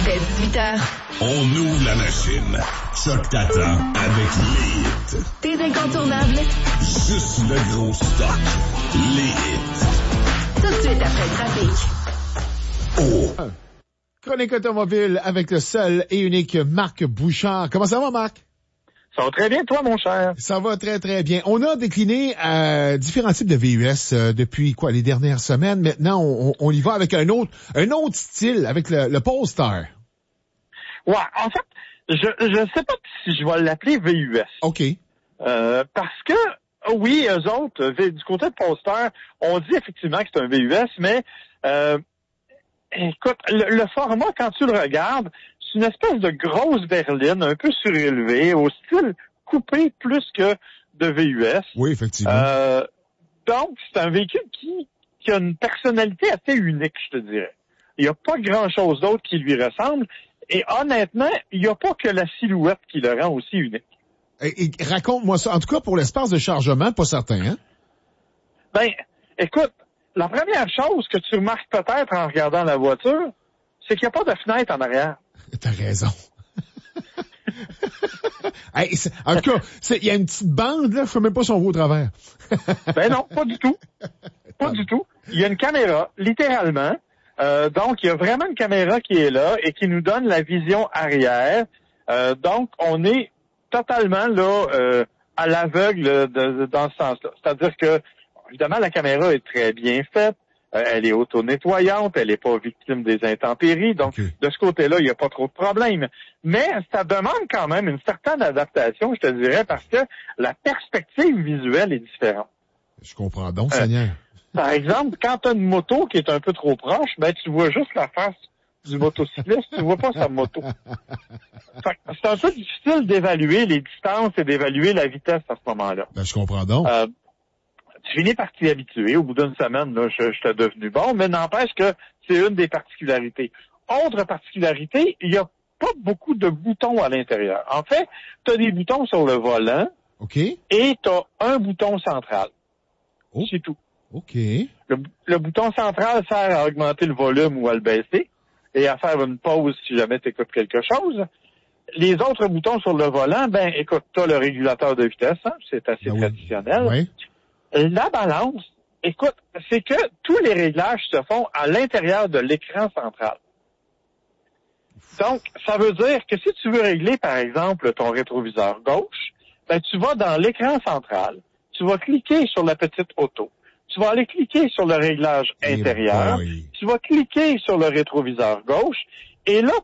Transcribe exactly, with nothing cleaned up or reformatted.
Dès dix-huit heures. On ouvre la machine. Choc t'attend avec les hits. Tes incontournables. Juste le gros stock. Les hits. Tout de suite après le trafic. Oh! Chronique automobile avec le seul et unique Marc Bouchard. Comment ça va, Marc? Ça va très bien, toi, mon cher. Ça va très, très bien. On a décliné euh, différents types de V U S euh, depuis quoi les dernières semaines. Maintenant, on, on y va avec un autre un autre style, avec le, le Polestar. Ouais, en fait, je je sais pas si je vais l'appeler V U S. OK. Euh, parce que, oui, eux autres, du côté de Polestar, on dit effectivement que c'est un V U S, mais euh, écoute, le, le format, quand tu le regardes, c'est une espèce de grosse berline, un peu surélevée, au style coupé plus que de V U S. Oui, effectivement. Euh, donc, c'est un véhicule qui, qui a une personnalité assez unique, je te dirais. Il n'y a pas grand-chose d'autre qui lui ressemble. Et honnêtement, il n'y a pas que la silhouette qui le rend aussi unique. Et, et raconte-moi ça. En tout cas, pour l'espace de chargement, pas certain, hein? Ben, écoute, la première chose que tu remarques peut-être en regardant la voiture, c'est qu'il n'y a pas de fenêtre en arrière. T'as raison. Hey, en tout cas, il y a une petite bande, là, je sais même pas si on voit au travers. Ben non, pas du tout. Pas du tout. Il y a une caméra, littéralement. Euh, donc, il y a vraiment une caméra qui est là et qui nous donne la vision arrière. Euh, donc, on est totalement là euh, à l'aveugle de, de, dans ce sens-là. C'est-à-dire que, évidemment, la caméra est très bien faite. Euh, elle est auto-nettoyante, elle n'est pas victime des intempéries. Donc, okay. De ce côté-là, il n'y a pas trop de problème. Mais ça demande quand même une certaine adaptation, je te dirais, parce que la perspective visuelle est différente. Je comprends donc, euh, Seigneur. Par exemple, quand tu as une moto qui est un peu trop proche, ben tu vois juste la face du motocycliste, tu vois pas sa moto. Fait que c'est un peu difficile d'évaluer les distances et d'évaluer la vitesse à ce moment-là. Ben, je comprends donc. Euh, tu finis par t'y habituer. Au bout d'une semaine, là, je, je t'ai devenu bon, mais n'empêche que c'est une des particularités. Autre particularité, il n'y a pas beaucoup de boutons à l'intérieur. En fait, tu as des boutons sur le volant. OK. Et tu as un bouton central. Oh. C'est tout. OK. Le, le bouton central sert à augmenter le volume ou à le baisser et à faire une pause si jamais tu écoutes quelque chose. Les autres boutons sur le volant, ben écoute, tu as le régulateur de vitesse, hein, c'est assez ben traditionnel. Oui. La balance, écoute, c'est que tous les réglages se font à l'intérieur de l'écran central. Donc, ça veut dire que si tu veux régler, par exemple, ton rétroviseur gauche, ben tu vas dans l'écran central, tu vas cliquer sur la petite auto. Tu vas aller cliquer sur le réglage intérieur, tu vas cliquer sur le rétroviseur gauche, et là,